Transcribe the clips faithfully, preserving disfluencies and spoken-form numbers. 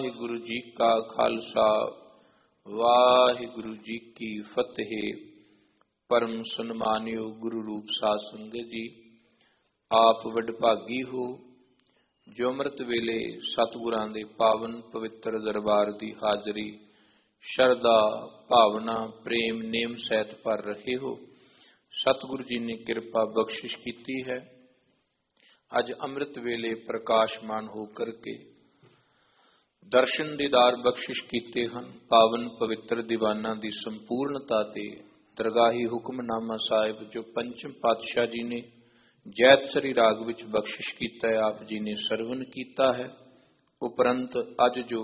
वाहिगुरु जी का खालसा वाहिगुरु जी की फतेह। परम सन्मानियो गुरु रूप साध संगत जी, आप वडभागी हो जो अमृत वेले सतगुरां दे पावन पवित्र दरबार की हाजरी शरदा भावना प्रेम नेम सहित भर रहे हो। सतगुरु जी ने कृपा बख्शिश की है। अज अमृत वेले प्रकाशमान होकर के दर्शन दीदार बख्शिश कीते हैं। पावन पवित्र दीवाना की संपूर्णता ते दरगाही हुक्मनामा साहिब जो पंचम पातशाह जी ने जैतसरी राग विच बख्शिश किया है, आप जी ने सरवण किया है। उपरंत अज जो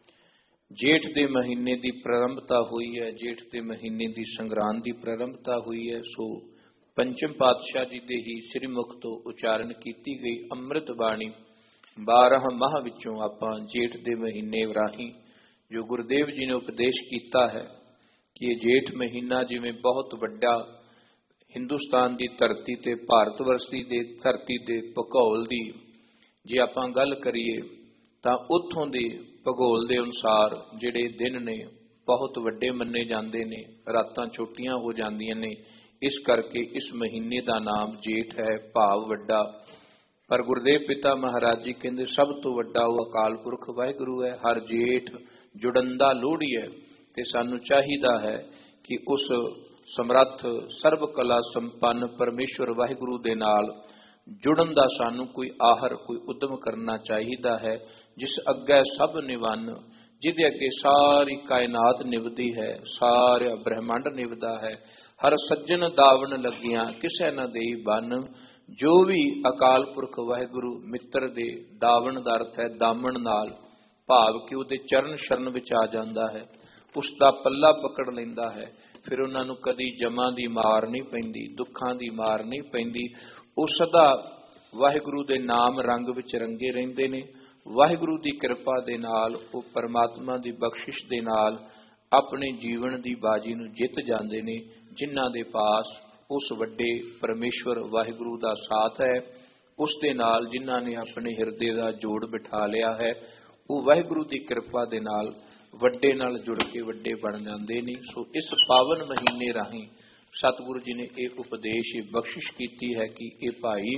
जेठ के महीने की प्रारंभता हुई है, जेठ के महीने की संग्रांद की प्रारंभता हुई है, सो पंचम पातशाह जी के ही श्रीमुख तो उचारण की गई अमृत बाणी बारह माह विचों आपां जेठ के महीने राही जो गुरुदेव जी ने उपदेश किया है कि ये जेठ महीना जिवें बहुत वड्डा हिंदुस्तान की धरती ते भारत वर्षी दे धरती के भूगोल की जे आपां गल करिए तां उत्थों दे भूगोल के अनुसार जिहड़े दिन ने बहुत वड्डे मन्ने जांदे ने, रातां छोटियां हो जांदियां ने। इस करके इस महीने का नाम जेठ है, भाव वड्डा। पर गुरुदेव पिता महाराज जी कहते सब तो वड्डा वो अकाल पुरख वाहिगुरु है। हर जेठ जुड़ंदा लोहड़ी है ते सानू चाहिदा है कि उस समर्थ सर्व कला संपन्न परमेश्वर वाहिगुरु दे नाल जुड़न दा सानू कोई आहर कोई उद्यम करना चाहिदा है, जिस अग्गे सब निवन, जिदे अगे सारी कायनात निभदी है, सारा ब्रह्मांड निभदा है। हर सज्जन दावन लगियां किसे न देई बन। जो भी अकाल पुरख वाहिगुरु मित्र दे दावन दा अर्थ है दामन नाल, भाव कि उहदे चरण शरण विच आ जांदा है, उसका पल्ला पकड़ लैंदा है। फिर उन्हां नूं कदी जमां दी मार नहीं पैंदी, दुखां दी मार नहीं पैंदी। वो सदा वाहिगुरु दे नाम रंग विच रंगे रहिंदे ने। वाहिगुरु दी कृपा दे नाल वो परमात्मा दी बख्शिश दे नाल अपने जीवन दी बाजी नूं जित जांदे ने, जिन्हां दे पास उस वड्डे परमेश्वर वाहिगुरु का साथ है। उस दे नाल जिन्हां ने अपने हिरदे का जोड़ बिठा लिया है, वो वाहिगुरु की कृपा दे नाल वड्डे नाल जुड़ के वड्डे बन जाते हैं। सो इस पावन महीने राही सतगुरु जी ने एक उपदेश बख्शिश की है कि ये भाई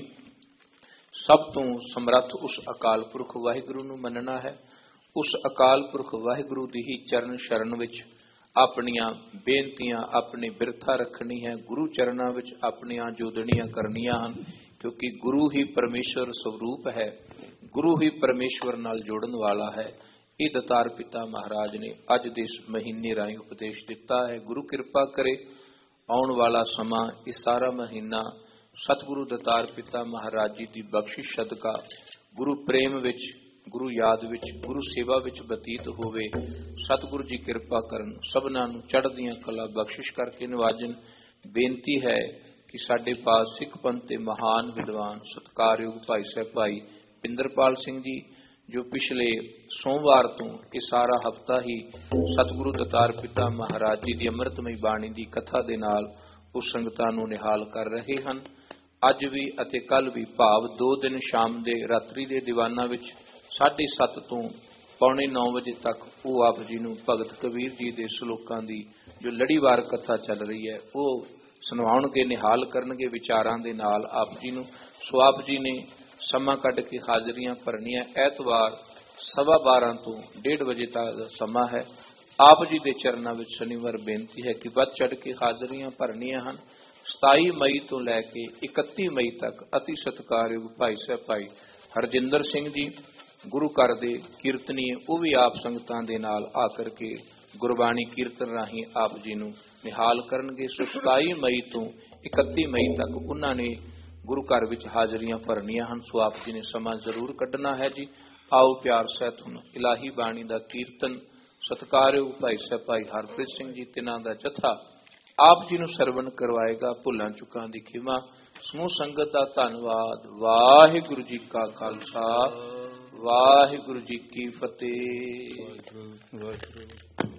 सब तो समर्थ उस अकाल पुरख वाहिगुरु नूं मनना है। उस अकाल पुरख वाहिगुरु की ही चरण शरण विच अपनियां बेनतियां अपनी बिरथा रखनी है, गुरु चरणों विच अपनियां जोदनियां करनियां हन, क्योंकि गुरु ही परमेश्वर स्वरूप है, गुरु ही परमेश्वर नाल जोड़न वाला है। ये दतार पिता महाराज ने अज दे इस महीने राही उपदेश दिता है। गुरु कृपा करे आउण वाला समा इस सारा महीना सतगुरु दतार पिता महाराज जी की बख्शिश सदका गुरु प्रेम विच, गुरु याद विच, गुरु सेवा विच बतीत होवे। सतगुरु जी कृपा करन, सबनां नूं चढ़दियां कला बख्शिश करके नवाजन। बेनती है कि साडे पास सिख पंथ के महान विद्वान सत्कारयोग भाई साहब भाई पिंदरपाल सिंह जी जो पिछले सोमवार तो ये सारा हफ्ता ही सतगुरु दतार पिता महाराज जी की अमृतमई बाणी की कथा दे नाल उस संगतां नूं निहाल कर रहे हैं। अज भी अते कल भी भाव दो दिन शाम के रात्रि के दीवाना विच साढ़े सत्त तो पौने नौ बजे तक वो आप जी नूं भगत कबीर जी के सलोकां की जो लड़ीवार कथा चल रही है वो सुनाउणगे, निहाल करनगे विचारां दे नाल आप जी नूं। सो आप जी ने समा कढ के हाजरियां भरनियां। ऐतवार सवा बारह तो डेढ़ बजे तक समा है। आप जी के चरणों में शनिवार बेनती है कि वध चढ़ के हाजरियां भरनियां हन। सताई मई तो लैके इकत्ती मई तक अति सत्कारयोग भाई साहब भाई हरजिंदर सिंह जी गुरु घर दे कीर्तनीय वो भी आप संगतां दे नाल आकर के गुरबाणी कीर्तन राही आप जी नूं निहाल करनगे। सो सताई मई तो इकत्ती मई तक उन्होंने गुरु घर विच हाजरियां भरनियां हन। सो आप जी ने समा जरूर कढ़ना है जी। आओ प्यार सहित हुण इलाही बाणी का कीर्तन सत्कारयोग भाई साहब भाई हरप्रीत सिंह जी तिन्हां दा जथा आप जी नूं सरवण करवाएगा। भुलां चुकां दी खिमा। समूह संगत का धन्नवाद। वाहिगुरु जी का खालसा वाहिगुरु जी की फतेह।